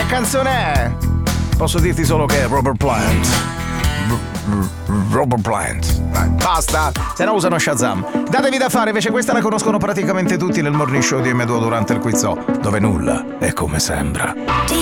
Che canzone è? Posso dirti solo che è Robert Plant. Robert Plant. Basta, se no usano Shazam. Datevi da fare, invece questa la conoscono praticamente tutti nel morning show di M2 durante il quiz, dove nulla è come sembra.